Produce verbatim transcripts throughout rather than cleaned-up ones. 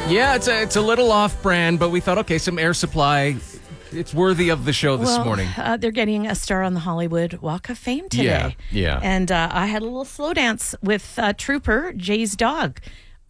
Yeah, it's a, it's a little off-brand, but we thought, okay, some Air Supply, it's worthy of the show this well, morning. Uh, they're getting a star on the Hollywood Walk of Fame today. Yeah, yeah. And uh, I had a little slow dance with uh, Trooper, Jay's dog.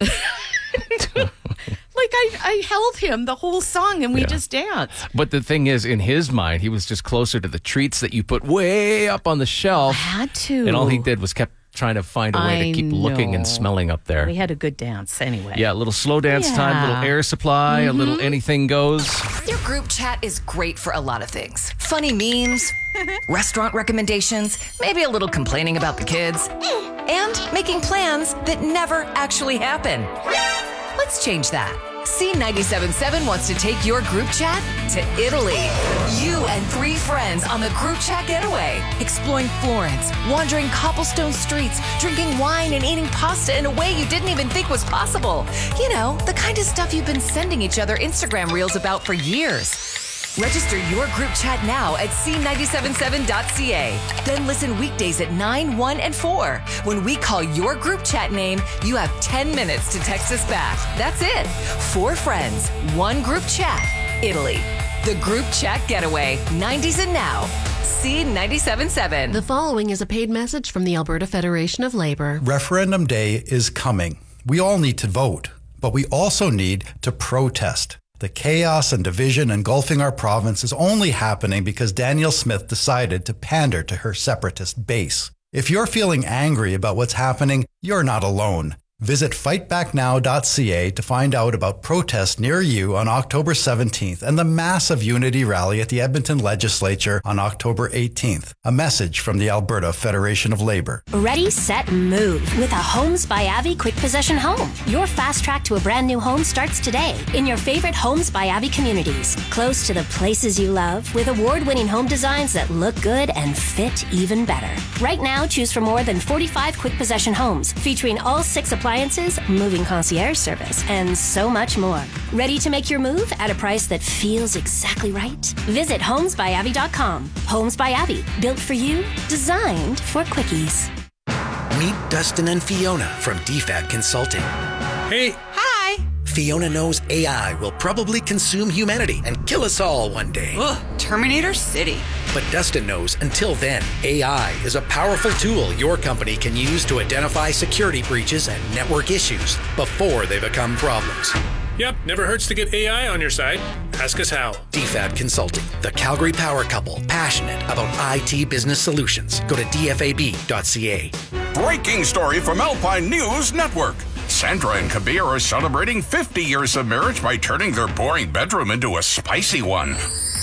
Like, I, I held him the whole song, and we Yeah. just danced. But the thing is, in his mind, he was just closer to the treats that you put way up on the shelf. I had to. And all he did was kept trying to find a way I to keep looking and know. smelling up there. We had a good dance anyway. Yeah, a little slow dance time, a little Yeah. Air Supply, a little anything goes. Your group chat is great for a lot of things. Funny memes, restaurant recommendations, maybe a little complaining about the kids, and making plans that never actually happen. Let's change that. C ninety-seven point seven wants to take your group chat to Italy. You and three friends on the group chat getaway, exploring Florence, wandering cobblestone streets, drinking wine and eating pasta in a way you didn't even think was possible. You know, the kind of stuff you've been sending each other Instagram reels about for years. Register your group chat now at c nine seven seven dot c a. Then listen weekdays at nine, one, and four. When we call your group chat name, you have ten minutes to text us back. That's it. Four friends, one group chat, Italy. The group chat getaway, nineties and now. C ninety-seven point seven. The following is a paid message from the Alberta Federation of Labor. Referendum day is coming. We all need to vote, but we also need to protest. The chaos and division engulfing our province is only happening because Danielle Smith decided to pander to her separatist base. If you're feeling angry about what's happening, you're not alone. Visit fight back now dot c a to find out about protests near you on October seventeenth and the massive unity rally at the Edmonton Legislature on October eighteenth. A message from the Alberta Federation of Labor. Ready, set, move with a Homes by Avi quick possession home. Your fast track to a brand new home starts today in your favorite Homes by Avi communities. Close to the places you love with award-winning home designs that look good and fit even better. Right now, choose from more than forty-five quick possession homes featuring all six appliances, moving concierge service, and so much more. Ready to make your move at a price that feels exactly right? Visit homes by avi dot com. Homes by Avi, built for you, designed for quickies. Meet Dustin and Fiona from D F A D Consulting. Hey. Hi. Fiona knows A I will probably consume humanity and kill us all one day. Ugh, Terminator City. But Dustin knows until then, A I is a powerful tool your company can use to identify security breaches and network issues before they become problems. Yep, never hurts to get A I on your side. Ask us how. D F A D Consulting, the Calgary power couple, passionate about I T business solutions. Go to d f a b dot c a. Breaking story from Alpine News Network. Sandra and Kabir are celebrating fifty years of marriage by turning their boring bedroom into a spicy one.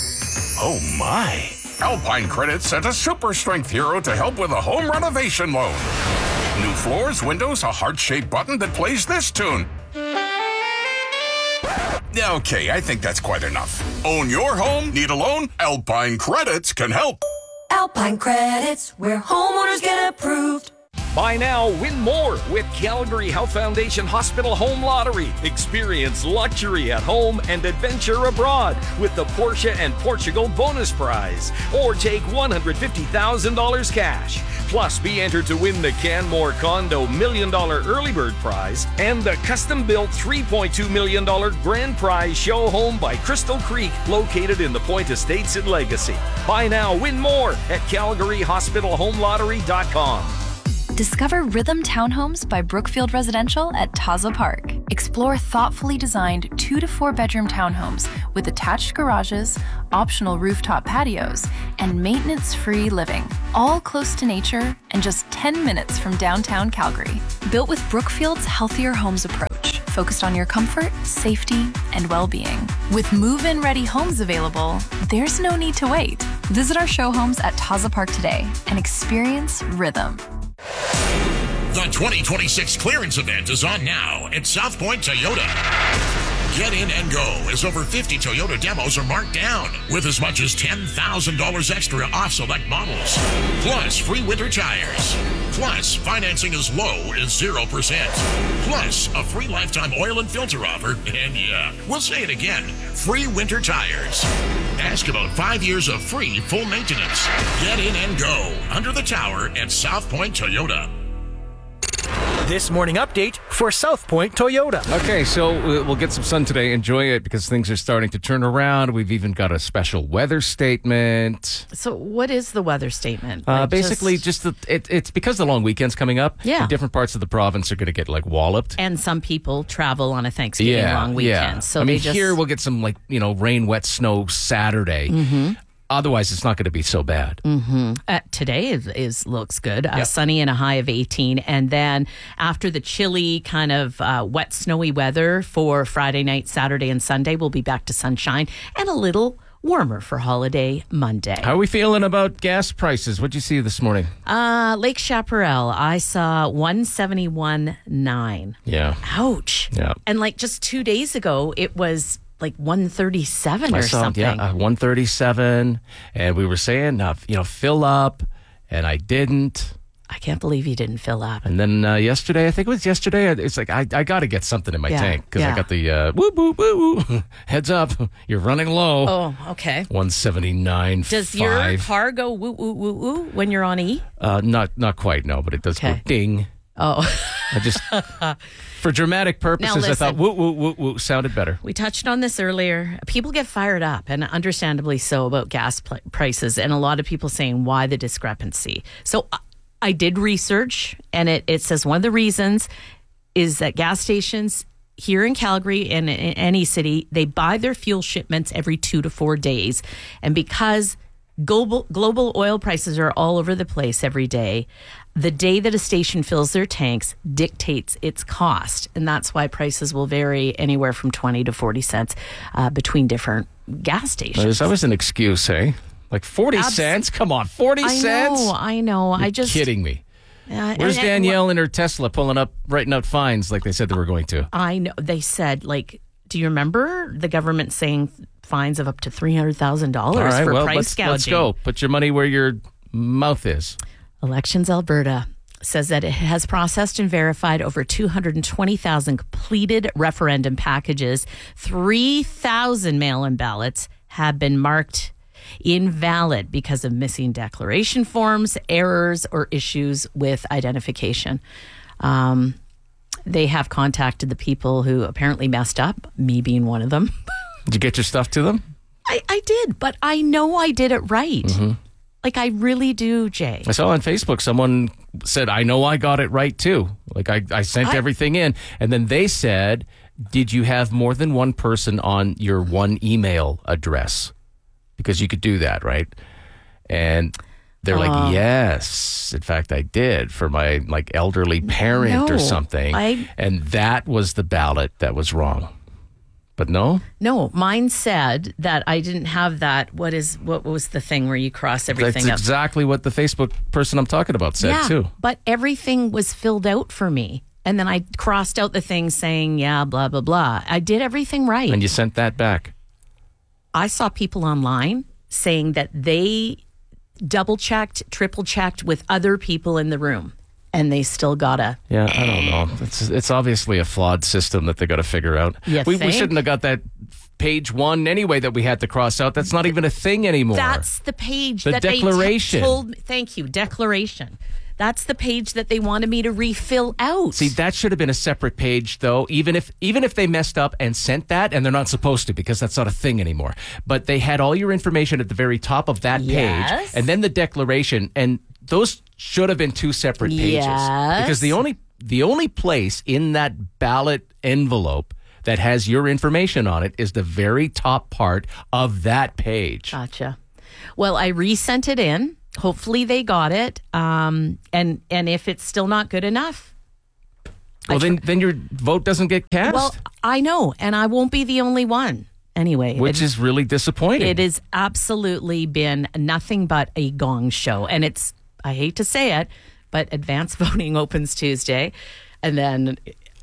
Oh my. Alpine Credit sent a super strength hero to help with a home renovation loan. New floors, windows, a heart-shaped button that plays this tune. Okay, I think that's quite enough. Own your home? Need a loan? Alpine Credits can help. Alpine Credits, where homeowners get approved. Buy now, win more with Calgary Health Foundation Hospital Home Lottery. Experience luxury at home and adventure abroad with the Porsche and Portugal bonus prize. Or take one hundred fifty thousand dollars cash. Plus, be entered to win the Canmore Condo Million Dollar Early Bird Prize and the custom-built three point two million dollars Grand Prize Show Home by Crystal Creek, located in the Point Estates in Legacy. Buy now, win more at calgary hospital home lottery dot com. Discover Rhythm Townhomes by Brookfield Residential at Taza Park. Explore thoughtfully designed two to four bedroom townhomes with attached garages, optional rooftop patios, and maintenance-free living, all close to nature and just ten minutes from downtown Calgary. Built with Brookfield's Healthier Homes approach, focused on your comfort, safety, and well-being. With move-in ready homes available, there's no need to wait. Visit our show homes at Taza Park today and experience Rhythm. The twenty twenty-six clearance event is on now at South Point Toyota. Get in and go as over fifty Toyota demos are marked down with as much as ten thousand dollars extra off select models. Plus free winter tires. Plus financing as low as zero percent. Plus a free lifetime oil and filter offer. And yeah, we'll say it again, free winter tires. Ask about five years of free full maintenance. Get in and go under the tower at South Point Toyota. This morning update for South Point Toyota. Okay, so we'll get some sun today. Enjoy it because things are starting to turn around. We've even got a special weather statement. So what is the weather statement? Uh, Like, basically, just- just, the, it, it's because the long weekend's coming up. Yeah. Different parts of the province are going to get like walloped. And some people travel on a Thanksgiving Yeah, long weekend. yeah. So I mean, they just, here we'll get some like you know rain, wet, snow Saturday. Mhm. Otherwise, it's not going to be so bad. hmm Uh, today is, is looks good. Uh, Yep. Sunny and a high of eighteen. And then after the chilly kind of uh, wet, snowy weather for Friday night, Saturday, and Sunday, we'll be back to sunshine and a little warmer for holiday Monday. How are we feeling about gas prices? What'd you see this morning? Uh, Lake Chaparral, I saw one seventy-one nine. Yeah. Ouch. Yeah. And like just two days ago, it was like one thirty-seven or I saw, something. yeah, uh, one thirty-seven, and we were saying, uh, you know, fill up, and I didn't. I can't believe you didn't fill up. And then uh, yesterday, I think it was yesterday, it's like, I, I got to get something in my Yeah, tank because yeah. I got the uh, woo, woo, woo, woo. Heads up, you're running low. Oh, okay. one seventy-nine Does five. your car go woo, woo, woo, woo when you're on E? Uh, not not quite, no, but it does go Okay. ding. Oh. I just, for dramatic purposes, I thought listen. woo, woo, woo, woo sounded better. We touched on this earlier. People get fired up, and understandably so, about gas pl- prices, and a lot of people saying, why the discrepancy? So I, I did research, and it, it says one of the reasons is that gas stations here in Calgary and in any city, they buy their fuel shipments every two to four days. And because global, global oil prices are all over the place every day, the day that a station fills their tanks dictates its cost. And that's why prices will vary anywhere from twenty to forty cents uh, between different gas stations. There's always an excuse, hey? Like forty Abs- cents? Come on, forty I cents? know, I know. I You're just kidding me. Uh, Where's and- and- Danielle in her Tesla pulling up, writing out fines like they said they were going to? I know. They said, like, do you remember the government saying fines of up to three hundred thousand All dollars right, for well, price let's, gouging? let's go. Put your money where your mouth is. Elections Alberta says that it has processed and verified over two hundred twenty thousand completed referendum packages. three thousand mail-in ballots have been marked invalid because of missing declaration forms, errors, or issues with identification. Um, they have contacted the people who apparently messed up, me being one of them. Did you get your stuff to them? I, I did, but I know I did it right. Mm-hmm. Like, I really do, Jay. I saw on Facebook someone said, I know I got it right too. Like I, I sent I- everything in. And then they said, did you have more than one person on your one email address? Because you could do that, right? And they're Uh. like, yes. In fact, I did for my like elderly parent No, or something. I- And that was the ballot that was wrong. But no? No, mine said that I didn't have that. What is what was the thing where you cross everything That's up? exactly what the Facebook person I'm talking about said yeah, too. but everything was filled out for me. And then I crossed out the thing saying, yeah, blah, blah, blah. I did everything right. And you sent that back. I saw people online saying that they double checked, triple checked with other people in the room, and they still got a. Yeah, I don't know. It's it's obviously a flawed system that they got to figure out. You we, we think? shouldn't have got that page one anyway that we had to cross out. That's not even a thing anymore. That's the page The that declaration. they t- told me. Thank you, declaration. That's the page that they wanted me to refill out. See, that should have been a separate page, though. Even if even if they messed up and sent that, and they're not supposed to because that's not a thing anymore. But they had all your information at the very top of that page, Yes. and then the declaration, and those should have been two separate pages. Yes. Because the only the only place in that ballot envelope that has your information on it is the very top part of that page. Gotcha. Well, I resent it in. Hopefully they got it. Um, and and if it's still not good enough, Well, then then your vote doesn't get cast, well, I know, and I won't be the only one. Anyway, which it, is really disappointing. it has absolutely been nothing but a gong show. And it's, I hate to say it, but advance voting opens Tuesday. And then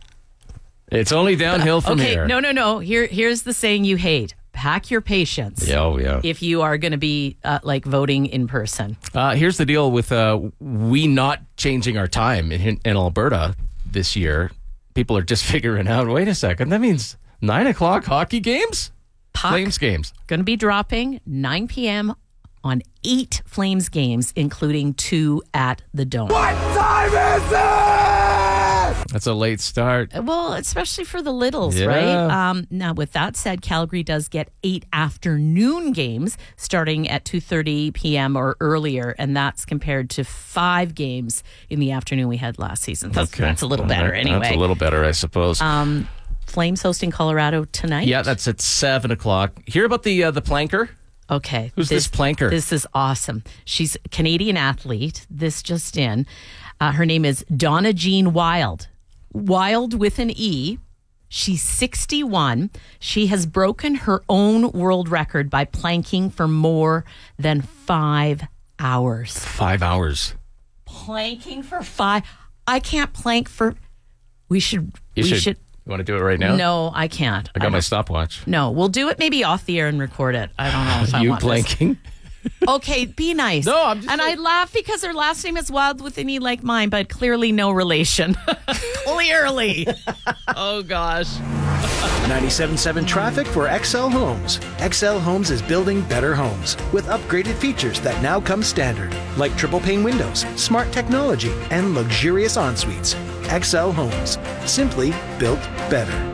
It's only downhill from okay, here. no, no, no. Here, here's the saying you hate: pack your patience. Yeah, oh, yeah. If you are going to be uh, like voting in person. Uh, here's the deal with uh, we not changing our time in, in Alberta this year. People are just figuring out, wait a second, that means nine o'clock hockey games? Puck Flames games. Going to be dropping nine p.m. on eight Flames games, including two at the Dome. What time is it? That's a late start. Well, especially for the littles, Yeah. right? Um, now, with that said, Calgary does get eight afternoon games starting at two thirty p.m. or earlier, and that's compared to five games in the afternoon we had last season. That's, Okay. that's a little better That- anyway. That's a little better, I suppose. Um, Flames hosting Colorado tonight. Yeah, that's at seven o'clock. Hear about the uh, the planker? Okay. Who's this, planker? This is awesome. She's a Canadian athlete. This just in. Uh, her name is Donna Jean Wild. Wild with an E. She's sixty-one. She has broken her own world record by planking for more than five hours. Five hours. Planking for five. I can't plank for. We should. You we should, should. You want to do it right now? No, I can't. I got I my don't- stopwatch. No, we'll do it maybe off the air and record it. I don't know if I You want this. planking? Okay, be nice. No, I'm just And I laugh because her last name is Wild with an E like mine, but clearly no relation. Clearly. Oh, gosh. ninety-seven point seven traffic for X L Homes. X L Homes is building better homes with upgraded features that now come standard, like triple pane windows, smart technology, and luxurious en-suites. X L Homes. Simply built better.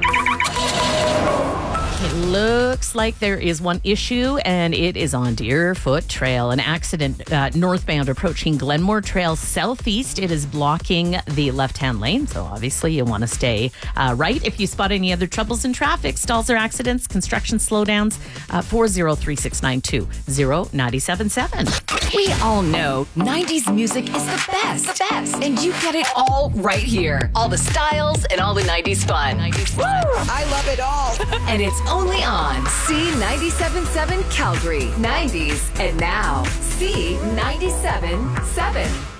It looks like there is one issue, and it is on Deerfoot Trail. An accident uh, northbound approaching Glenmore Trail southeast. It is blocking the left-hand lane, so obviously you want to stay uh, right. If you spot any other troubles in traffic, stalls or accidents, construction slowdowns, uh, four zero three six nine two zero nine seven seven. We all know nineties music is the best. The best. And you get it all right here. All the styles and all the nineties fun. nineties fun. I love it all. And it's only on C ninety-seven point seven Calgary. nineties. And now, C ninety-seven point seven.